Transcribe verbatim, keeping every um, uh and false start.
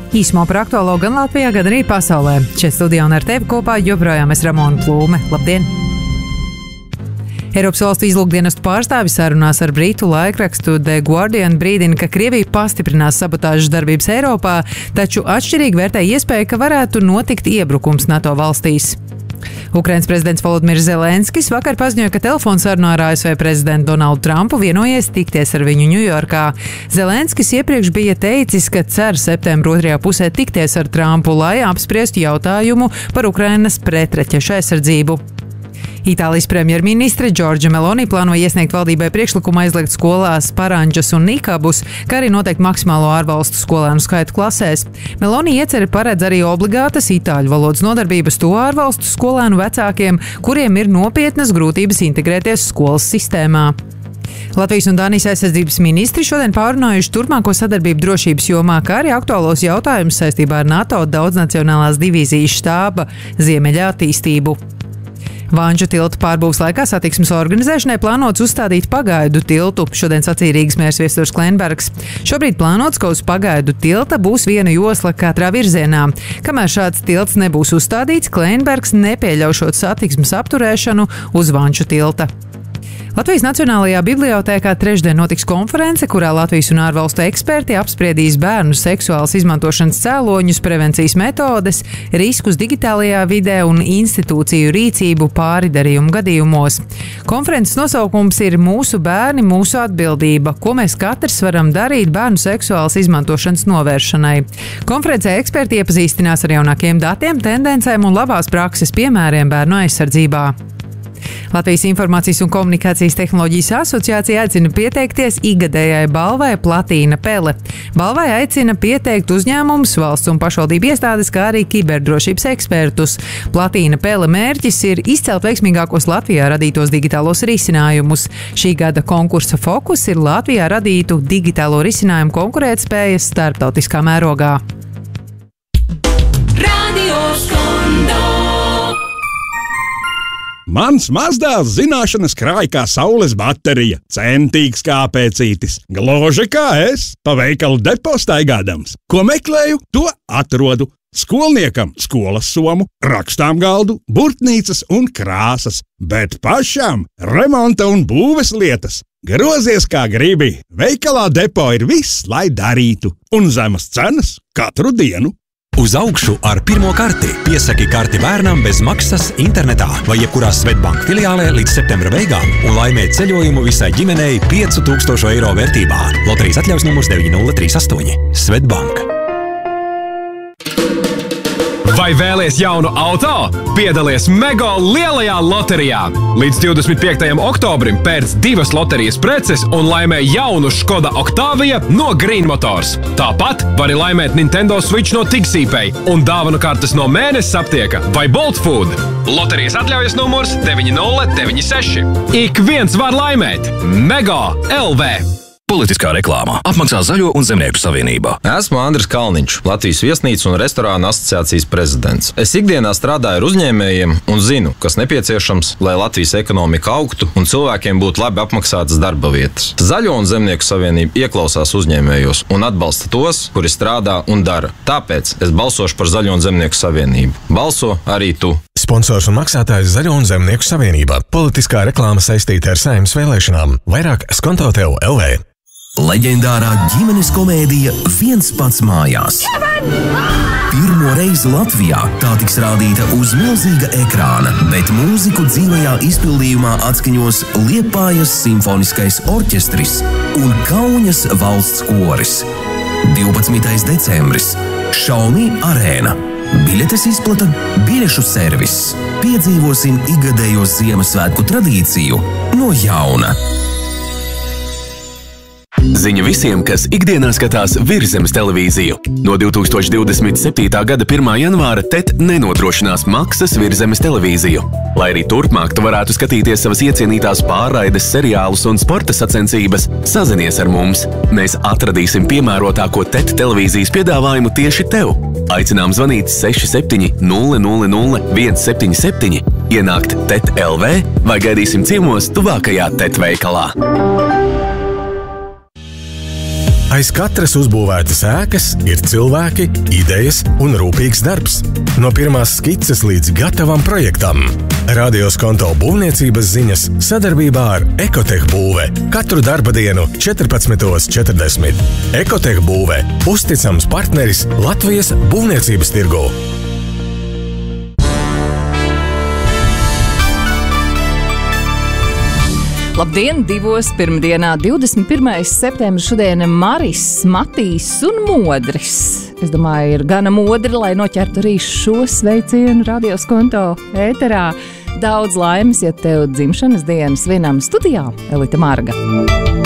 Īsumā par aktuālo gan Latvijā, gan arī pasaulē. Šeit studijā un ar tevi kopā joprojām es Ramona Plūme. Labdien! Eiropas valstu izlūkdienestu pārstāvis sarunās ar britu laikrakstu The Guardian brīdina, ka Krievija pastiprinās sabotāžas darbības Eiropā, taču atšķirīgi vērtē iespēju, ka varētu notikt iebrukums NATO valstīs. Ukrainas prezidents Volodimirs Zelenskis vakar paziņoja, ka telefonsarunā ar A S V prezidentu Donaldu Trumpu vienojies tikties ar viņu Ņujorkā. Zelenskis iepriekš bija teicis, ka cer septembra otrajā pusē tikties ar Trumpu, lai apspriestu jautājumu par Ukrainas pretraķešu aizsardzību. Itālijas premjerministre Giorgia Meloni plāno iesniegt valdībai priekšlikumu aizliegt skolās paranģas un nikabus, kā arī noteikt maksimālo ārvalstu skolēnu skaitu klasēs. Meloni ieceri paredz arī obligātas itāļu valodas nodarbības to ārvalstu skolēnu vecākiem, kuriem ir nopietnas grūtības integrēties skolas sistēmā. Latvijas un Dānijas aizsardzības ministri šodien pārunājuši turpmāko sadarbību drošības jomā, kā arī aktuālos jautājumus saistībā ar NATO daudznacionālās divīzijas štāba Ziemeļa attīstību. Vanču tilta pārbūves laikā satiksmes organizēšanai plānots uzstādīt pagaidu tiltu, šodien sacīja Rīgas mērs Viesturs Klenbergs. Šobrīd plānots, ka uz pagaidu tilta būs viena josla katrā virzienā. Kamēr šāds tilts nebūs uzstādīts, Klenbergs nepieļaušot satiksmes apturēšanu uz Vanču tilta. Latvijas Nacionālajā bibliotēkā trešdien notiks konference, kurā Latvijas un ārvalstu eksperti apspriedīs bērnu seksuālas izmantošanas cēloņus, prevencijas metodes, riskus digitālajā vidē un institūciju rīcību pāridarījumu gadījumos. Konferences nosaukums ir Mūsu bērni, mūsu atbildība, ko mēs katrs varam darīt bērnu seksuālas izmantošanas novēršanai. Konferencē eksperti iepazīstinās ar jaunākiem datiem, tendencēm un labās prakses piemēriem bērnu aizsardzībā. Latvijas Informācijas un komunikācijas tehnoloģijas asociācija aicina pieteikties ikgadējai balvai Platīna Pele. Balvai aicina pieteikt uzņēmumus, valsts un pašvaldību iestādes, kā arī kiberdrošības ekspertus. Platīna Pele mērķis ir izcelt veiksmīgākos Latvijā radītos digitālos risinājumus. Šī gada konkursa fokus ir Latvijā radītu digitālo risinājumu konkurētspējas starptautiskā mērogā. Radio Skondo. Mans mazdēls zināšanas krāj kā saules baterija, centīgs kā pēcītis, gluži kā es, pa veikalu depo staigādams. Ko meklēju, to atrodu. Skolniekam skolas somu, rakstām galdu, burtnīcas un krāsas, bet pašam remonta un būves lietas. Grozies kā gribi, veikalā depo ir viss, lai darītu, un zemas cenas katru dienu. Uz augšu ar pirmo karti. Piesaki karti bērnam bez maksas internetā vai jebkurā Svetbank filiālē līdz septembra beigām un laimē ceļojumu visai ģimenei piecu tūkstošu eiro vērtībā. Loterijas atļaus numurs deviņi nulle trīs astoņi. Svetbank. Vai vēlies jaunu auto? Piedalies Mego lielajā loterijā! Līdz divdesmit piektajam oktobrim pērc divas loterijas preces un laimē jaunu Škoda Octavia no Green Motors. Tāpat vari laimēt Nintendo Switch no Tiksīpei un dāvanu kartes no Mēnesis aptieka vai Bolt Food. Loterijas atļaujas numurs deviņi nulle deviņi seši. Ik viens var laimēt! Mego L V. Politiskā reklāmā apmaksā Zaļo un Zemnieku savienībā. Esmu Andris Kalniņš, Latvijas viesnīcu un restorānu asociācijas prezidents. Es ikdienā strādāju ar uzņēmējiem un zinu, kas nepieciešams, lai Latvijas ekonomika augtu un cilvēkiem būtu labi apmaksātas darba vietas. Zaļo un Zemnieku savienība ieklausās uzņēmējos un atbalsta tos, kuri strādā un dara. Tāpēc es balsošu par Zaļo un Zemnieku savienību. Balso arī tu. Sponsors un maksātājs Zaļo un Zemnieku savienībā. Politiskā reklāma saistīta ar Saeimas vēlēšanām. Vairāk skonto tev L V. Leģendārā ģimenes komēdija Viens pats mājās. Pirmo reizi Latvijā tā tiks rādīta uz milzīga ekrāna, bet mūziku dzīvajā izpildījumā atskaņos Liepājas simfoniskais orķestris un Kauņas valsts koris. divpadsmitais decembris. Xiaomi arēna. Biļetes izplata biļešu servis. Piedzīvosim ikgadējo Ziemassvētku tradīciju no jauna. Ziņa visiem, kas ikdienā skatās Virszemes televīziju. No divi tūkstoši divdesmit septītā gada pirmā janvāra T E T nenodrošinās maksas Virszemes televīziju. Lai arī turpmāk tu varētu skatīties savas iecienītās pārraides, seriālus un sporta sacensības, sazinies ar mums. Mēs atradīsim piemērotāko T E T televīzijas piedāvājumu tieši tev. Aicinām zvanīt seši septiņi nulle nulle nulle viens septiņi septiņi, ienākt T E T L V vai gaidīsim ciemos tuvākajā T E T veikalā. Aiz katras uzbūvētas ēkas ir cilvēki, idejas un rūpīgs darbs. No pirmās skices līdz gatavam projektam. Radio Skonto būvniecības ziņas sadarbībā ar Ekoteh būve. Katru darba dienu četrpadsmit četrdesmit. Ekoteh būve – uzticams partneris Latvijas būvniecības tirgū. Labdien, divos pirmdienā, divdesmit pirmais septembris, šodien Maris, Matīs un Modris. Es domāju, ir gana modri, lai noķertu arī šo sveicienu Radio Skonto ēterā. Daudz laimes, ja tev dzimšanas dienas vienam studijā, Elita Marga.